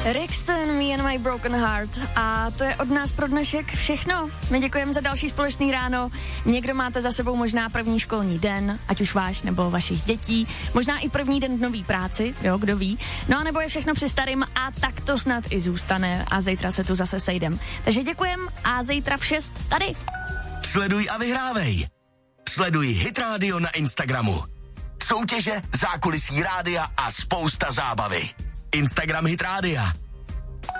Rixton, Me and My Broken Heart. A to je od nás pro dnešek všechno. My děkujeme za další společný ráno. Někdo máte za sebou možná první školní den, ať už váš nebo vašich dětí. Možná i první den v nový práci, jo, kdo ví. No a nebo je všechno při starým a tak to snad i zůstane. A zítra se tu zase sejdem. Takže děkujem a zítra v 6 tady. Sleduj a vyhrávej. Sleduj Hit Radio na Instagramu. Soutěže, zákulisí rádia a spousta zábavy. Instagram Hit Rádia.